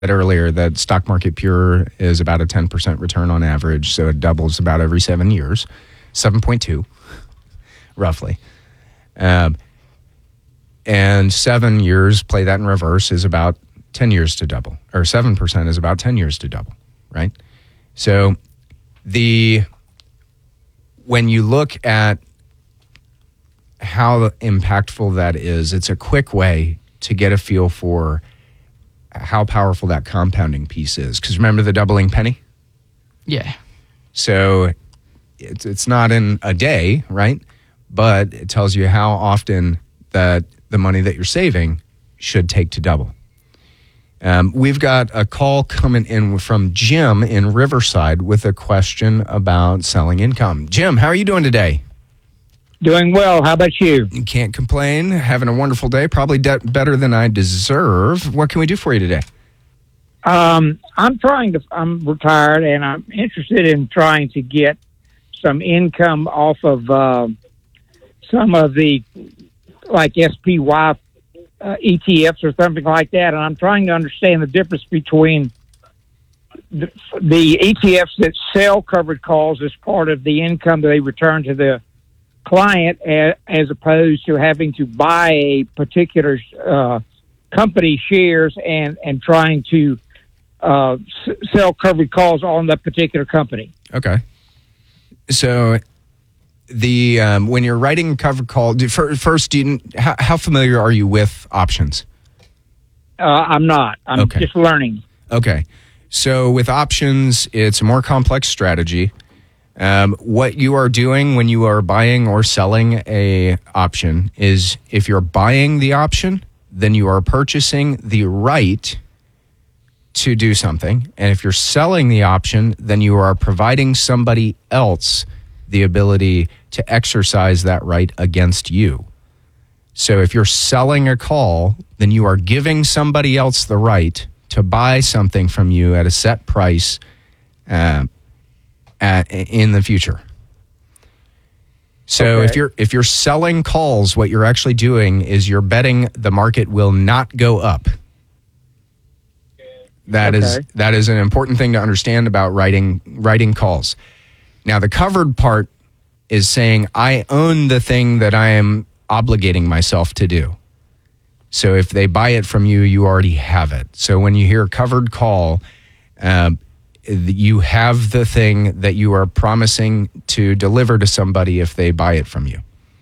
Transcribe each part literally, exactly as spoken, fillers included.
earlier that stock market pure is about a ten percent return on average, so it doubles about every seven years, seven point two, roughly. Um, and seven years, play that in reverse, is about ten years to double, or seven percent is about ten years to double, right? So the when you look at how impactful that is, it's a quick way to get a feel for how powerful that compounding piece is. Because remember the doubling penny? Yeah. So it's, it's not in a day, right? But it tells you how often that the money that you're saving should take to double. Um, we've got a call coming in from Jim in Riverside with a question about selling income. Jim, how are you doing today? Doing well. How about you? You can't complain. Having a wonderful day. Probably de- better than I deserve. What can we do for you today? Um, I'm trying to, I'm retired and I'm interested in trying to get some income off of uh, some of the, like S P Y uh, E T Fs or something like that. And I'm trying to understand the difference between the, the E T Fs that sell covered calls as part of the income that they return to the client, as, as opposed to having to buy a particular uh, company shares and, and trying to uh, s- sell covered calls on that particular company. Okay. So the um, when you're writing a covered call, do, first, do you, how, how familiar are you with options? Uh, I'm not. I'm okay. just learning. Okay. So with options, it's a more complex strategy. Um, what you are doing when you are buying or selling a option is, if you're buying the option, then you are purchasing the right to do something. And if you're selling the option, then you are providing somebody else the ability to exercise that right against you. So if you're selling a call, then you are giving somebody else the right to buy something from you at a set price uh, At, in the future. So okay. if you're if you're selling calls, what you're actually doing is you're betting the market will not go up. That okay. is that is an important thing to understand about writing writing calls. Now the covered part is saying I own the thing that I am obligating myself to do. So if they buy it from you, you already have it. So when you hear covered call, uh, you have the thing that you are promising to deliver to somebody if they buy it from you.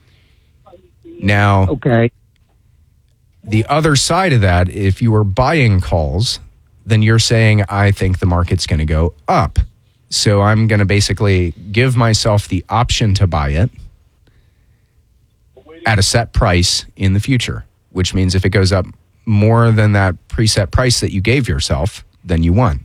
Now, okay. The other side of that, if you are buying calls, then you're saying, I think the market's going to go up. So I'm going to basically give myself the option to buy it at a set price in the future, which means if it goes up more than that preset price that you gave yourself, then you won.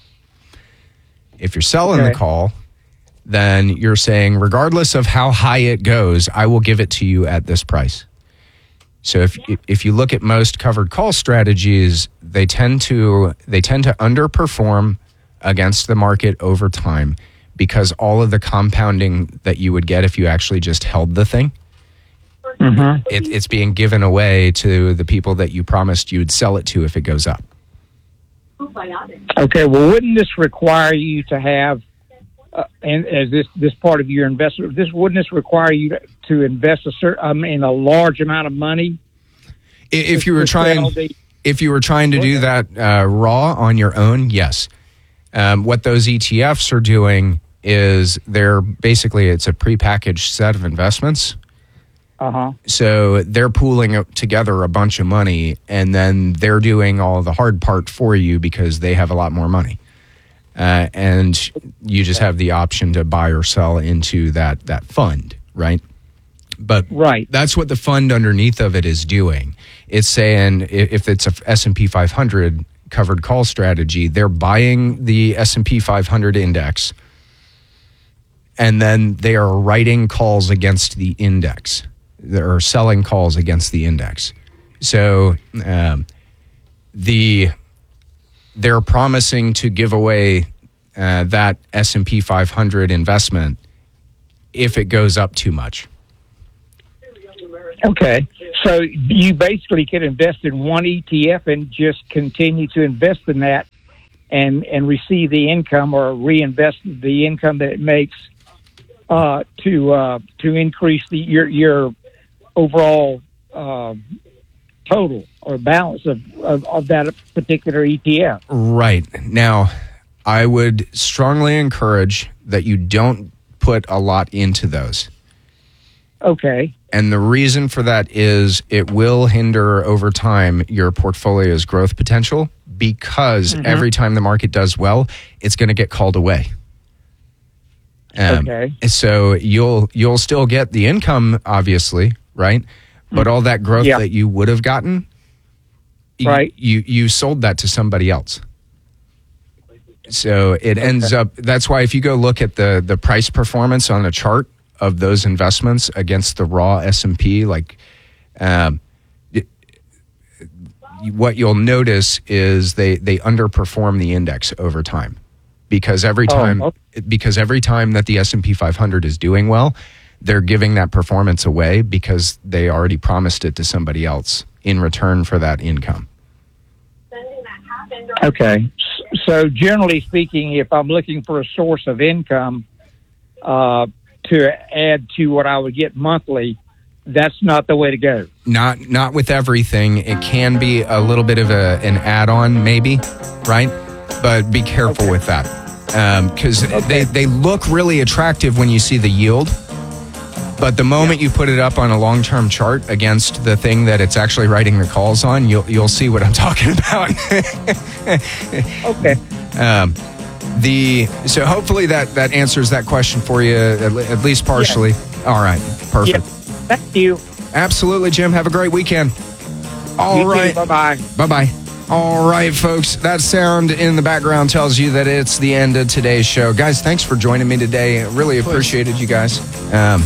If you're selling okay. the call, then you're saying, regardless of how high it goes, I will give it to you at this price. So if if you look at most covered call strategies, they tend to they tend to underperform against the market over time because all of the compounding that you would get if you actually just held the thing, mm-hmm. it, it's being given away to the people that you promised you'd sell it to if it goes up. Okay, well, wouldn't this require you to have, uh, and as this this part of your investment, this wouldn't this require you to, to invest a certain, I mean, a large amount of money? If you were trying, the, if you were trying to do that uh, raw on your own, yes. Um, what those E T Fs are doing is they're basically it's a prepackaged set of investments. Uh-huh. So they're pooling together a bunch of money, and then they're doing all the hard part for you because they have a lot more money. Uh, and you just have the option to buy or sell into that, that fund, right? But right. That's what the fund underneath of it is doing. It's saying if it's a S and P five hundred covered call strategy, they're buying the S and P five hundred index, and then they are writing calls against the index. Or selling calls against the index. So um, the they're promising to give away uh, that S and P five hundred investment if it goes up too much. Okay. So you basically could invest in one E T F and just continue to invest in that and, and receive the income or reinvest the income that it makes uh, to uh, to increase the your your overall uh, total or balance of, of, of that particular E T F. Right. Now, I would strongly encourage that you don't put a lot into those. Okay. And the reason for that is it will hinder over time your portfolio's growth potential because mm-hmm. every time the market does well, it's going to get called away. Um, okay. So you'll you'll still get the income, obviously, right? But all that growth yeah. that you would have gotten, right? You, you you sold that to somebody else. So it ends okay. up. That's why if you go look at the the price performance on a chart of those investments against the raw S and P, like um, it, what you'll notice is they they underperform the index over time because every time oh, okay. because every time that the S and P five hundred is doing well, they're giving that performance away because they already promised it to somebody else in return for that income. Okay. So generally speaking, if I'm looking for a source of income uh, to add to what I would get monthly, that's not the way to go. Not not with everything. It can be a little bit of a an add-on maybe, right? But be careful okay. with that because um, okay. they, they look really attractive when you see the yield. But the moment yeah. you put it up on a long-term chart against the thing that it's actually writing the calls on, you'll you'll see what I'm talking about. okay. Um, the so hopefully that, that answers that question for you at, at least partially. Yes. All right. Perfect. Yes. Thank you. Absolutely, Jim. Have a great weekend. All you right. Bye bye. Bye bye. All right, folks. That sound in the background tells you that it's the end of today's show, guys. Thanks for joining me today. Really appreciated you guys. Um,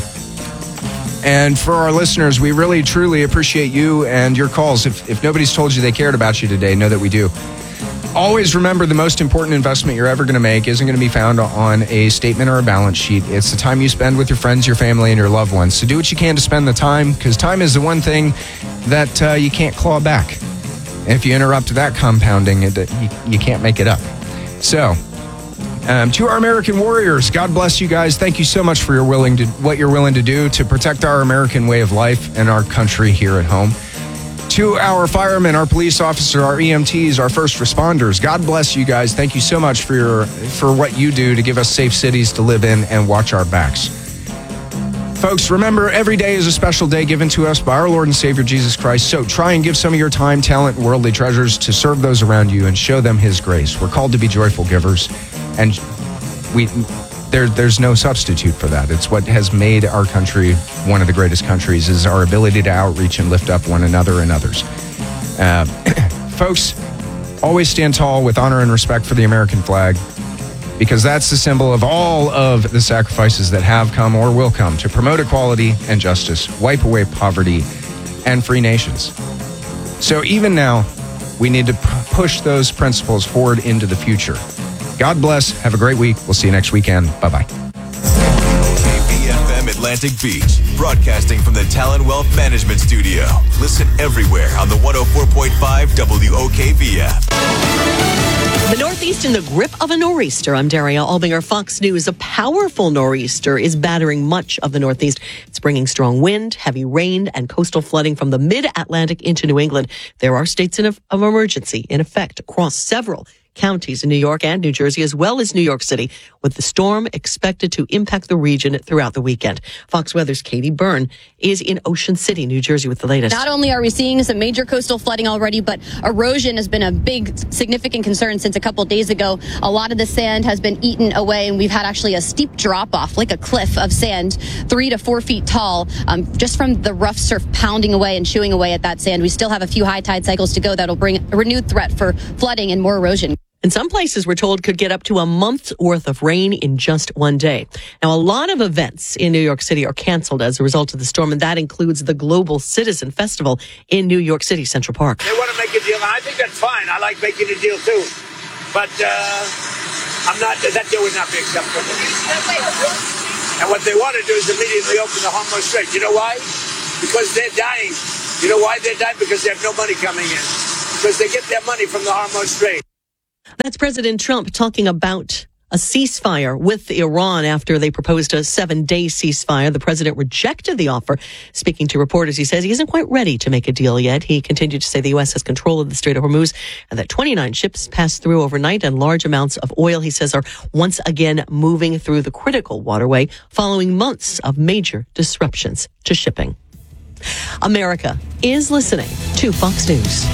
And for our listeners, we really, truly appreciate you and your calls. If, if nobody's told you they cared about you today, know that we do. Always remember the most important investment you're ever going to make isn't going to be found on a statement or a balance sheet. It's the time you spend with your friends, your family, and your loved ones. So do what you can to spend the time, because time is the one thing that uh, you can't claw back. And if you interrupt that compounding, it, you, you can't make it up. So... Um, to our American warriors, God bless you guys. Thank you so much for your willing to, what you're willing to do to protect our American way of life and our country here at home. To our firemen, our police officers, our E M Ts, our first responders, God bless you guys. Thank you so much for your for what you do to give us safe cities to live in and watch our backs. Folks, remember, every day is a special day given to us by our Lord and Savior, Jesus Christ. So try and give some of your time, talent, and worldly treasures to serve those around you and show them His grace. We're called to be joyful givers, and we there, there's no substitute for that. It's what has made our country one of the greatest countries, is our ability to outreach and lift up one another and others. Uh, folks, always stand tall with honor and respect for the American flag, because that's the symbol of all of the sacrifices that have come or will come to promote equality and justice, wipe away poverty, and free nations. So even now, we need to p- push those principles forward into the future. God bless. Have a great week. We'll see you next weekend. Bye-bye. K V F M Atlantic Beach, broadcasting from the Talon Wealth Management Studio. Listen everywhere on the one oh four point five W O K V F. The Northeast in the grip of a nor'easter. I'm Daria Albinger, Fox News. A powerful nor'easter is battering much of the Northeast. It's bringing strong wind, heavy rain, and coastal flooding from the mid-Atlantic into New England. There are states in of, of emergency in effect across several counties in New York and New Jersey, as well as New York City, with the storm expected to impact the region throughout the weekend. Fox Weather's Katie Byrne is in Ocean City, New Jersey, with the latest. Not only are we seeing some major coastal flooding already, but erosion has been a big, significant concern since a couple of days ago. A lot of the sand has been eaten away, and we've had actually a steep drop-off, like a cliff of sand, three to four feet tall, um, just from the rough surf pounding away and chewing away at that sand. We still have a few high tide cycles to go that'll bring a renewed threat for flooding and more erosion. And some places, we're told, could get up to a month's worth of rain in just one day. Now, a lot of events in New York City are canceled as a result of the storm, and that includes the Global Citizen Festival in New York City Central Park. They want to make a deal, and I think that's fine. I like making a deal, too. But uh, I'm not. That deal would not be acceptable. And what they want to do is immediately open the Hormuz Strait. You know why? because they're dying. You know why they're dying? Because they have no money coming in. Because they get their money from the Hormuz Strait. That's President Trump talking about a ceasefire with Iran after they proposed a seven-day ceasefire. The president rejected the offer. Speaking to reporters, he says he isn't quite ready to make a deal yet. He continued to say the U S has control of the Strait of Hormuz and that twenty-nine ships passed through overnight and large amounts of oil, he says, are once again moving through the critical waterway following months of major disruptions to shipping. America is listening to Fox News.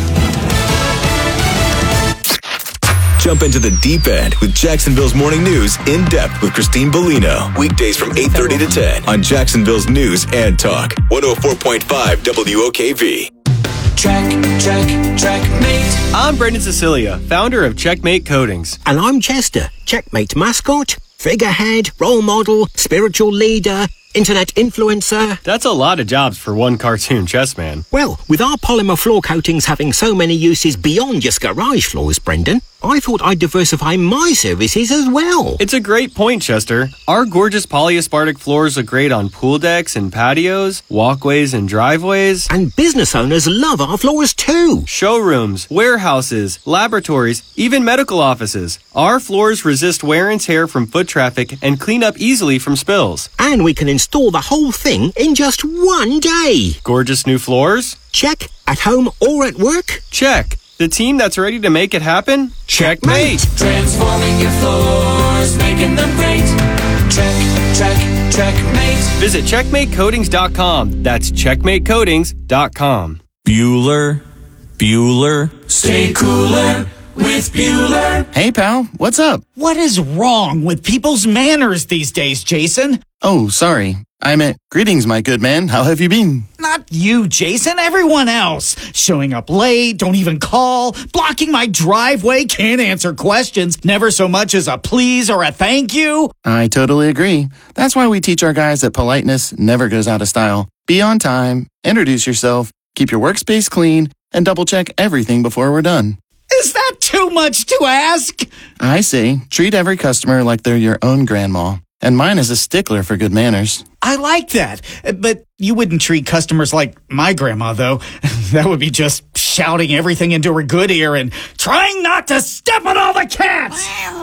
Jump into the deep end with Jacksonville's Morning News in depth with Christine Bellino. Weekdays from eight thirty to ten on Jacksonville's News and Talk. one oh four point five W O K V. Check, check, checkmate. I'm Brendan Cecilia, founder of Checkmate Coatings. And I'm Chester, Checkmate mascot, figurehead, role model, spiritual leader, internet influencer. That's a lot of jobs for one cartoon chess man. Well, with our polymer floor coatings having so many uses beyond just garage floors, Brendan, I thought I'd diversify my services as well. It's a great point, Chester. Our gorgeous polyaspartic floors look great on pool decks and patios, walkways and driveways. And business owners love our floors too. Showrooms, warehouses, laboratories, even medical offices. Our floors resist wear and tear from foot traffic and clean up easily from spills. And we can install the whole thing in just one day. Gorgeous new floors? Check. At home or at work? Check. The team that's ready to make it happen? Checkmate! Transforming your floors, making them great. Check, check, checkmate. Visit checkmate coatings dot com. That's checkmate coatings dot com. Bueller, Bueller. Stay cooler with Bueller. Hey, pal, what's up? What is wrong with people's manners these days, Jason? Oh, sorry. I meant, greetings, my good man. How have you been? Not you, Jason. Everyone else. Showing up late, don't even call, blocking my driveway, can't answer questions, never so much as a please or a thank you. I totally agree. That's why we teach our guys that politeness never goes out of style. Be on time, introduce yourself, keep your workspace clean, and double-check everything before we're done. Is that too much to ask? I say, treat every customer like they're your own grandma. And mine is a stickler for good manners. I like that. But you wouldn't treat customers like my grandma, though. That would be just shouting everything into her good ear and trying not to step on all the cats.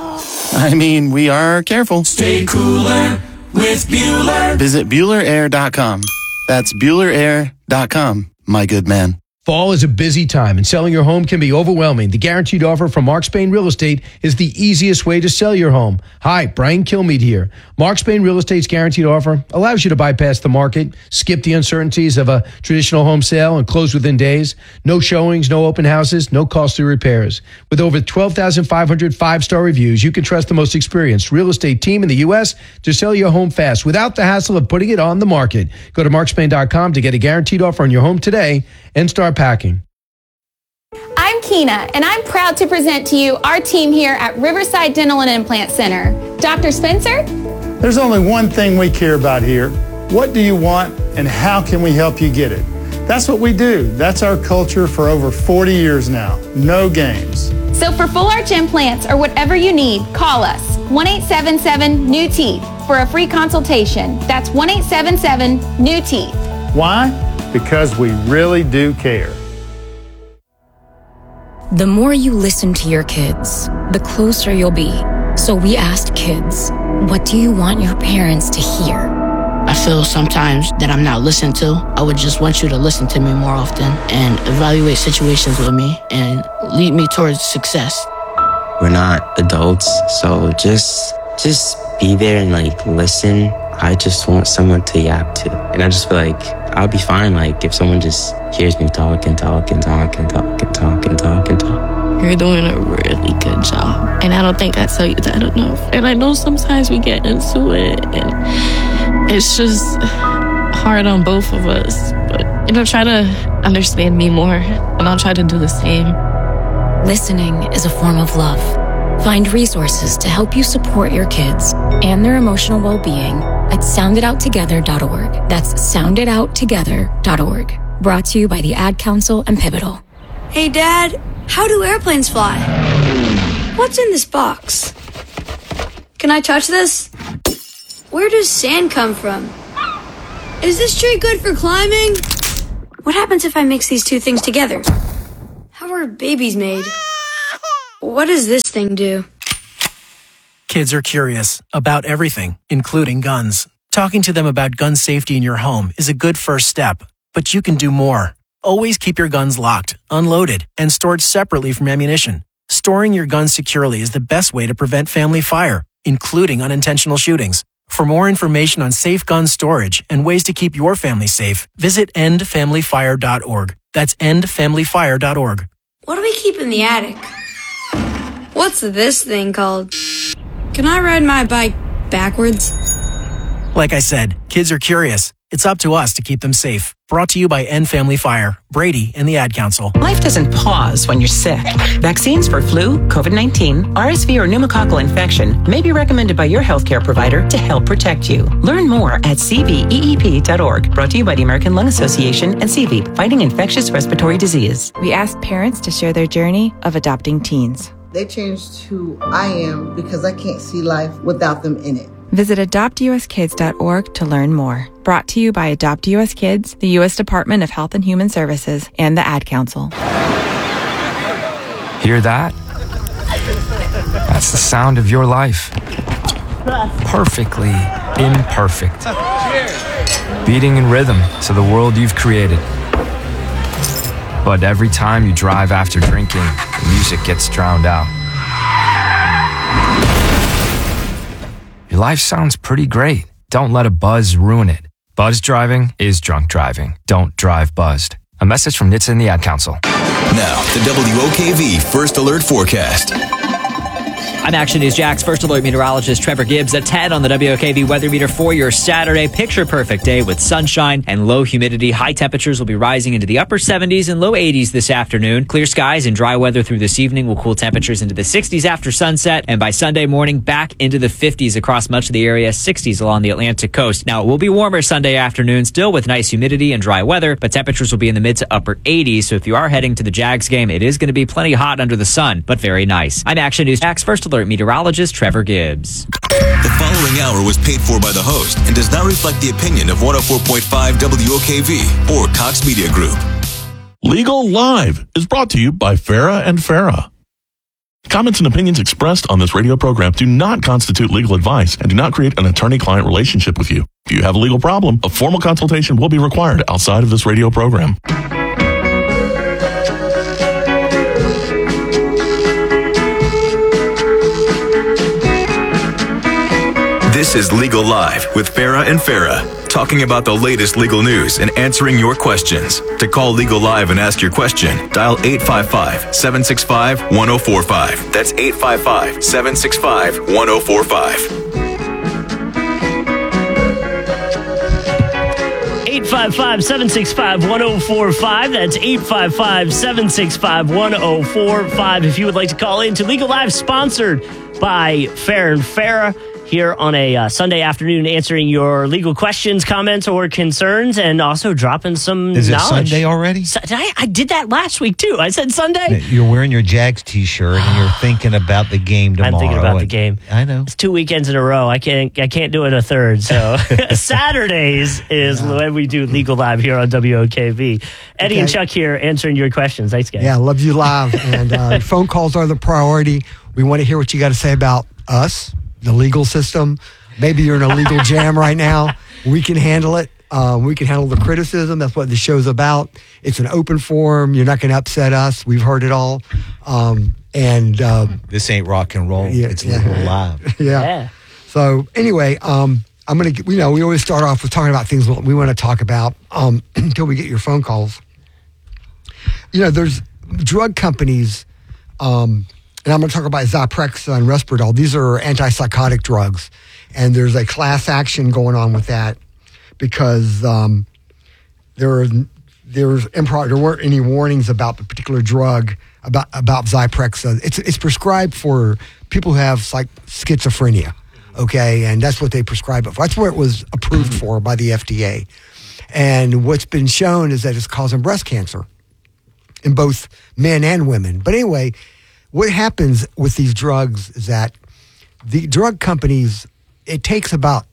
I mean, we are careful. Stay cooler with Bueller. Visit Bueller Air dot com. That's Bueller Air dot com, my good man. Fall is a busy time, and selling your home can be overwhelming. The Guaranteed Offer from Mark Spain Real Estate is the easiest way to sell your home. Hi, Brian Kilmeade here. Mark Spain Real Estate's Guaranteed Offer allows you to bypass the market, skip the uncertainties of a traditional home sale, and close within days. No showings, no open houses, no costly repairs. With over twelve thousand five hundred five-star reviews, you can trust the most experienced real estate team in the U S to sell your home fast without the hassle of putting it on the market. Go to mark spain dot com to get a guaranteed offer on your home today and start packing. I'm Keena, and I'm proud to present to you our team here at Riverside Dental and Implant Center. Doctor Spencer? There's only one thing we care about here. What do you want, and how can we help you get it? That's what we do. That's our culture for over forty years now. No games. So for full arch implants or whatever you need, call us, one eight seven seven, N E W Teeth, for a free consultation. That's one eight seven seven, N E W Teeth. Why? Because we really do care. The more you listen to your kids, the closer you'll be. So we asked kids, what do you want your parents to hear? I feel sometimes that I'm not listened to. I would just want you to listen to me more often and evaluate situations with me and lead me towards success. We're not adults, so just just be there and like listen. I just want someone to yap to. And I just feel like I'll be fine like if someone just hears me talk and talk and talk and talk and talk and talk and talk. You're doing a really good job. And I don't think I tell you that enough. And I know sometimes we get into it and it's just hard on both of us. But, you know, try to understand me more and I'll try to do the same. Listening is a form of love. Find resources to help you support your kids and their emotional well-being at sound it out together dot org. That's sound it out together dot org. Brought to you by the Ad Council and Pivotal. Hey, Dad, how do airplanes fly? What's in this box? Can I touch this? Where does sand come from? Is this tree good for climbing? What happens if I mix these two things together? How are babies made? What does this thing do? Kids are curious about everything, including guns. Talking to them about gun safety in your home is a good first step, but you can do more. Always keep your guns locked, unloaded, and stored separately from ammunition. Storing your guns securely is the best way to prevent family fire, including unintentional shootings. For more information on safe gun storage and ways to keep your family safe, visit end family fire dot org. That's end family fire dot org. What do we keep in the attic? What's this thing called? Can I ride my bike backwards? Like I said, kids are curious. It's up to us to keep them safe. Brought to you by End Family Fire, Brady, and the Ad Council. Life doesn't pause when you're sick. Vaccines for flu, COVID nineteen, R S V, or pneumococcal infection may be recommended by your healthcare provider to help protect you. Learn more at C V E E P dot org. Brought to you by the American Lung Association and C V, Fighting Infectious Respiratory Disease. We asked parents to share their journey of adopting teens. They changed who I am because I can't see life without them in it. Visit adopt U S kids dot org to learn more. Brought to you by Adopt U S Kids, the U S Department of Health and Human Services, and the Ad Council. Hear that? That's the sound of your life. Perfectly imperfect. Beating in rhythm to the world you've created. But every time you drive after drinking, the music gets drowned out. Your life sounds pretty great. Don't let a buzz ruin it. Buzz driving is drunk driving. Don't drive buzzed. A message from N H T S A and the Ad Council. Now, the W O K V First Alert Forecast. I'm Action News Jack's First Alert meteorologist Trevor Gibbs at ten on the W O K V weather meter for your Saturday. Picture perfect day with sunshine and low humidity. High temperatures will be rising into the upper seventies and low eighties this afternoon. Clear skies and dry weather through this evening will cool temperatures into the sixties after sunset. And by Sunday morning, back into the fifties across much of the area, sixties along the Atlantic coast. Now, it will be warmer Sunday afternoon, still with nice humidity and dry weather, but temperatures will be in the mid to upper eighties. So if you are heading to the Jags game, it is going to be plenty hot under the sun, but very nice. I'm Action News Jack's First Alert meteorologist Trevor Gibbs. The following hour was paid for by the host and does not reflect the opinion of one oh four point five W O K V or Cox Media Group. Legal Live is brought to you by Farah and Farah. Comments and opinions expressed on this radio program do not constitute legal advice and do not create an attorney-client relationship with you. If you have a legal problem, a formal consultation will be required outside of this radio program. This is Legal Live with Farah and Farah, talking about the latest legal news and answering your questions. To call Legal Live and ask your question, dial eight five five, seven six five, one oh four five. That's eight five five, seven six five, one oh four five. eight five five, seven six five, one oh four five. That's eight five five, seven six five, one oh four five. If you would like to call in to Legal Live, sponsored by Farah and Farah, here on a uh, Sunday afternoon, answering your legal questions, comments, or concerns, and also dropping some Is it knowledge. Sunday already? Su- did I, I did that last week, too. I said Sunday. You're wearing your Jags t-shirt and you're thinking about the game tomorrow. I'm thinking about the and- game. I know. It's two weekends in a row. I can't I can't do it a third. So Saturdays is yeah. when we do Legal Live here on W O K V. Eddie Okay. and Chuck here answering your questions. Thanks, guys. Yeah, love you live. And uh, phone calls are the priority. We want to hear what you got to say about us, the legal system. Maybe you're in a legal jam right now. We can handle it. Um, we can handle the criticism. That's what the show's about. It's an open forum. You're not going to upset us. We've heard it all. Um, and uh, This ain't rock and roll. Yeah, it's yeah. Legal Live. yeah. Yeah. So anyway, um, I'm gonna. You know, we always start off with talking about things we want to talk about um, until we get your phone calls. You know, there's drug companies. Um, And I'm going to talk about Zyprexa and Risperdal. These are antipsychotic drugs. And there's a class action going on with that because um, there, there, was impro- there weren't any warnings about the particular drug, about, about Zyprexa. It's, it's prescribed for people who have like schizophrenia, okay? And that's what they prescribe it for. That's what it was approved for by the F D A. And what's been shown is that it's causing breast cancer in both men and women. But anyway, what happens with these drugs is that the drug companies, it takes about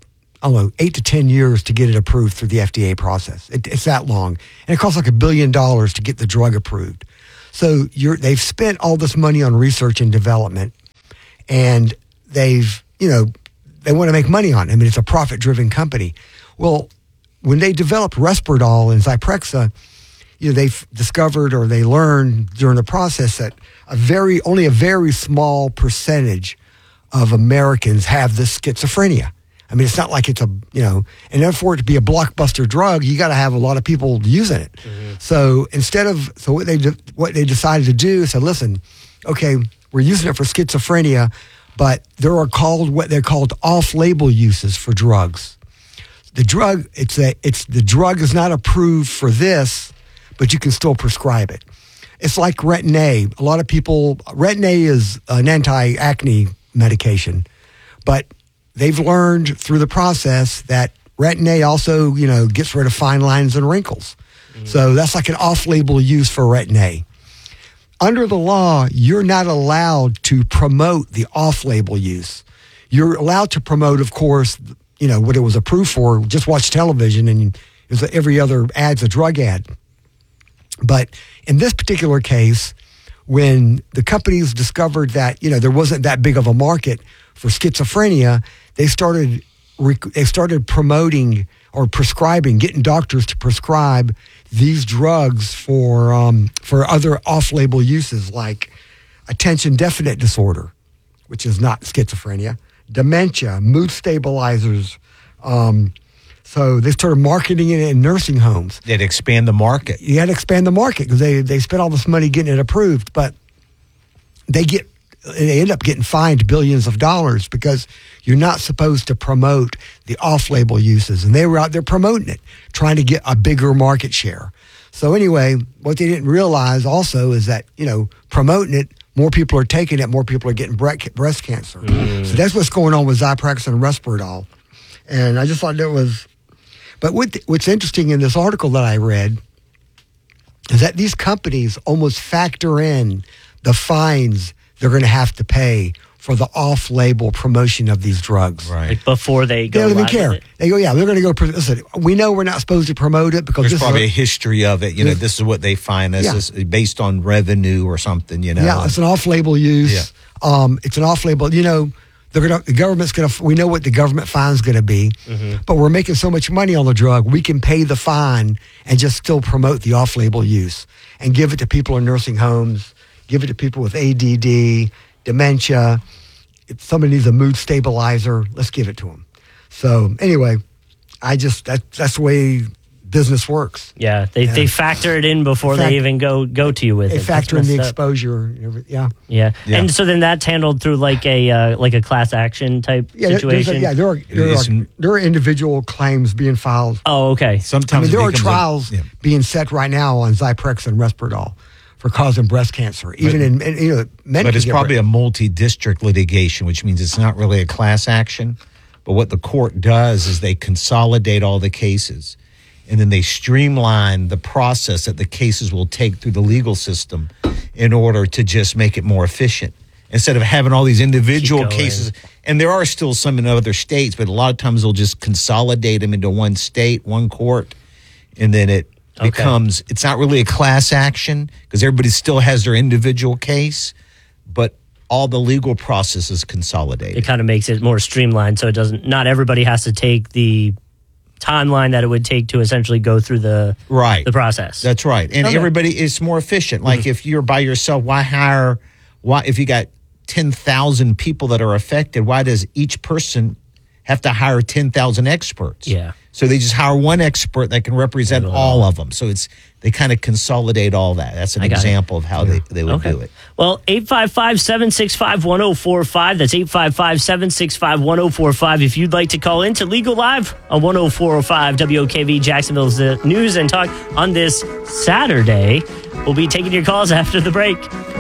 I don't know, eight to ten years to get it approved through the F D A process. It, it's that long. And it costs like a billion dollars to get the drug approved. So you're, they've spent all this money on research and development, and they've, you know, they want to make money on it. I mean, it's a profit-driven company. Well, when they developed Risperdal and Zyprexa, you know, they've discovered or they learned during the process that a very, only a very small percentage of Americans have this schizophrenia. I mean, it's not like it's a, you know, and then for it to be a blockbuster drug, you got to have a lot of people using it. Mm-hmm. So instead of, so what they de- what they decided to do is say, listen, okay, we're using it for schizophrenia, but there are called what they're called off-label uses for drugs. The drug, it's a, it's the drug is not approved for this, but you can still prescribe it. It's like Retin-A. A lot of people, Retin-A is an anti-acne medication, but they've learned through the process that Retin-A also, you know, gets rid of fine lines and wrinkles. Mm-hmm. So that's like an off-label use for Retin-A. Under the law, you're not allowed to promote the off-label use. You're allowed to promote, of course, you know, what it was approved for. Just watch television and it was every other ad's a drug ad. But in this particular case, when the companies discovered that, you know, there wasn't that big of a market for schizophrenia, they started they started promoting or prescribing, getting doctors to prescribe these drugs for um, for other off-label uses like attention deficit disorder, which is not schizophrenia, dementia, mood stabilizers. Um, so they started marketing it in nursing homes. They'd expand the market. You had to expand the market because they they spent all this money getting it approved, but they get. They end up getting fined billions of dollars because you're not supposed to promote the off-label uses. And they were out there promoting it, trying to get a bigger market share. So anyway, what they didn't realize also is that, you know, promoting it, more people are taking it, more people are getting breast cancer. Mm. So that's what's going on with Zyprexa and Risperdal. And I just thought that was... But what, what's interesting in this article that I read is that these companies almost factor in the fines they're going to have to pay for the off-label promotion of these drugs. Right. Like before they go They don't even live care. with it. They go, yeah, they're going to go, listen, we know we're not supposed to promote it because There's this probably is a history of it. You know, this is what they find us Yeah. is based on revenue or something, you know. Yeah, it's an off-label use. Yeah. Um, it's an off-label, you know, they're gonna, the government's going to, we know what the government fine's going to be, mm-hmm. but we're making so much money on the drug, we can pay the fine and just still promote the off-label use and give it to people in nursing homes, give it to people with A D D, dementia. If somebody needs a mood stabilizer, let's give it to them. So anyway, I just, that, that's the way business works. Yeah, they, Yeah. they factor it in before Fact- they even go go to you with They it. factor in That's the messed up. exposure. and everything. Yeah. Yeah. Yeah. and so then that's handled through like a uh, like a class action type Yeah, there- there's a- situation. yeah, there are, there, It's- are, there are individual claims being filed. Oh, okay. I Sometimes mean, there it are becomes a- trials yeah. being set right now on Zyprexa and Risperdal for causing breast cancer. Even in, in, you know, men But can it's get probably bre- a multi-district litigation, which means it's not really a class action. But what the court does is they consolidate all the cases, and then they streamline the process that the cases will take through the legal system in order to just make it more efficient. Instead of having all these individual Keep going. cases, and there are still some in other states, but a lot of times they'll just consolidate them into one state, one court, and then it Okay. becomes, it's not really a class action because everybody still has their individual case, but all the legal process is consolidated. It kind of makes it more streamlined, so it doesn't. Not everybody has to take the timeline that it would take to essentially go through the right the process. That's right, and Okay. everybody is more efficient. Like if you're by yourself, why hire? Why if you got ten thousand people that are affected? Why does each person have to hire ten thousand experts? Yeah. So they just hire one expert that can represent all of them. So it's they kind of consolidate all that. That's an I got it. example of how they, they would Okay. do it. Well, eight five five, seven six five, one oh four five. That's eight five five, seven six five, one oh four five. If you'd like to call in to Legal Live on one oh four oh five W O K V, Jacksonville's uh, News and Talk on this Saturday. We'll be taking your calls after the break.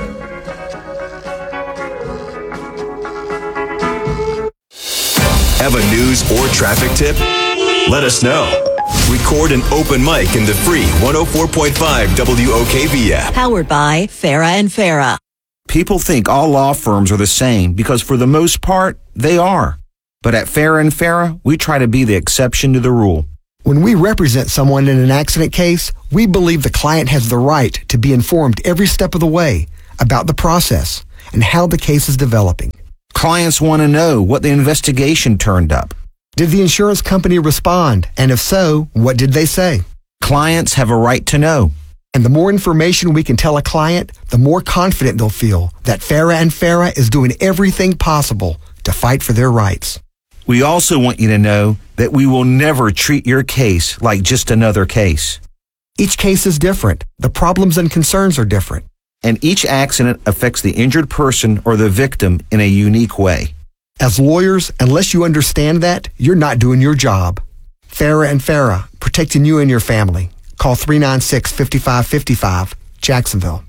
Have a news or traffic tip? Let us know. Record an open mic in the free one oh four point five W O K V app. Powered by Farah and Farah. People think all law firms are the same because for the most part, they are. But at Farah and Farah, we try to be the exception to the rule. When we represent someone in an accident case, we believe the client has the right to be informed every step of the way about the process and how the case is developing. Clients want to know what the investigation turned up. Did the insurance company respond? And if so, what did they say? Clients have a right to know. And the more information we can tell a client, the more confident they'll feel that Farah and Farah is doing everything possible to fight for their rights. We also want you to know that we will never treat your case like just another case. Each case is different. The problems and concerns are different. And each accident affects the injured person or the victim in a unique way. As lawyers, unless you understand that, you're not doing your job. Farah and Farah, protecting you and your family. Call three nine six, five five five five, Jacksonville.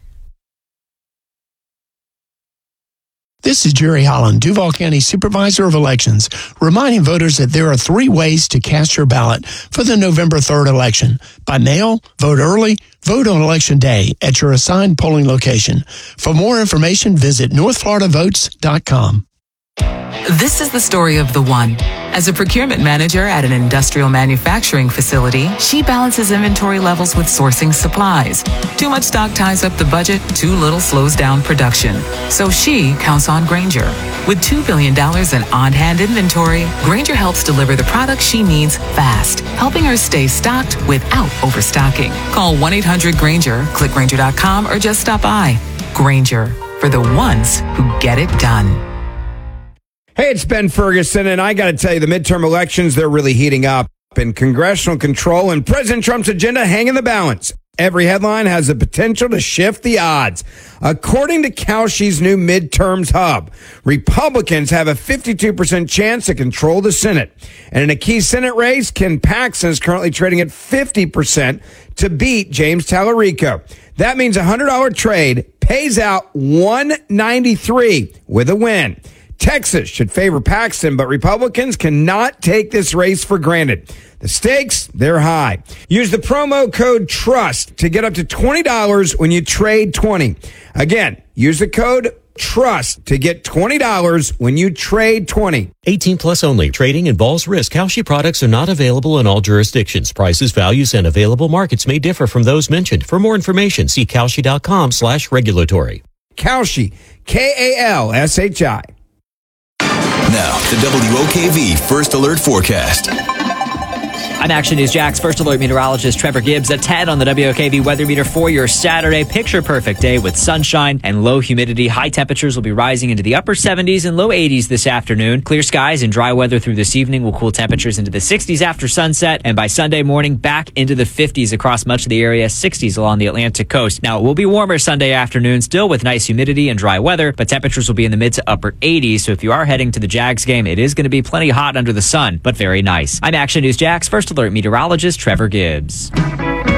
This is Jerry Holland, Duval County Supervisor of Elections, reminding voters that there are three ways to cast your ballot for the November third election. By mail, vote early, vote on Election Day at your assigned polling location. For more information, visit north florida votes dot com. This is the story of the one. As a procurement manager at an industrial manufacturing facility, she balances inventory levels with sourcing supplies. Too much stock ties up the budget, too little slows down production. So she counts on Grainger. With two billion dollars in on-hand inventory, Grainger helps deliver the products she needs fast, helping her stay stocked without overstocking. Call one eight hundred Grainger, click Grainger dot com, or just stop by. Grainger, for the ones who get it done. Hey, it's Ben Ferguson, and I got to tell you, the midterm elections, they're really heating up. And congressional control and President Trump's agenda hang in the balance. Every headline has the potential to shift the odds. According to Kalshi's new midterms hub, Republicans have a fifty-two percent chance to control the Senate. And in a key Senate race, Ken Paxton is currently trading at fifty percent to beat James Tallarico. That means a one hundred dollars trade pays out one ninety-three with a win. Texas should favor Paxton, but Republicans cannot take this race for granted. The stakes, they're high. Use the promo code TRUST to get up to twenty dollars when you trade twenty. Again, use the code TRUST to get twenty dollars when you trade twenty. eighteen plus only. Trading involves risk. Kalshi products are not available in all jurisdictions. Prices, values, and available markets may differ from those mentioned. For more information, see Kalshi dot com slash regulatory. Kalshi, K A L S H I. Now, the W O K V First Alert Forecast. I'm Action News Jack's First Alert meteorologist Trevor Gibbs at ten on the W O K V weather meter for your Saturday. Picture perfect day with sunshine and low humidity. High temperatures will be rising into the upper seventies and low eighties this afternoon. Clear skies and dry weather through this evening will cool temperatures into the sixties after sunset. And by Sunday morning, back into the fifties across much of the area, sixties along the Atlantic coast. Now, it will be warmer Sunday afternoon, still with nice humidity and dry weather, but temperatures will be in the mid to upper eighties. So if you are heading to the Jags game, it is going to be plenty hot under the sun, but very nice. I'm Action News Jack's First Alert meteorologist Trevor Gibbs.